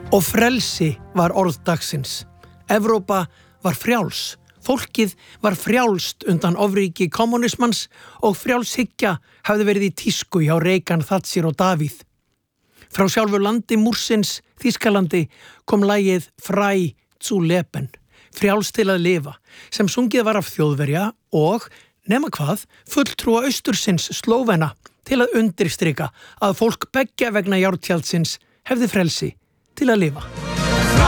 Og frelsi var orð dagsins. Evrópa var frjáls. Fólkið var frjálst undan ofríki kommunismans og frjálshyggja hafði verið í tísku hjá Reagan, Thatcher og Davíð. Frá sjálfu landi Múrsins, Þýskalandi, kom lagið Frei zu leben, frjáls til að lifa, sem sungið var af Þjóðverja og, nema hvað, fulltrúa austursins Slóvena til að undirstrika að fólk beggja vegna járntjaldsins hefði frelsi til að lifa.